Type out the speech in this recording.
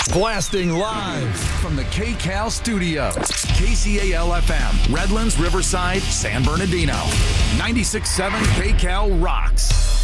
Blasting live from the KCAL studios. KCAL-FM, Redlands, Riverside, San Bernardino. 96.7 KCAL rocks.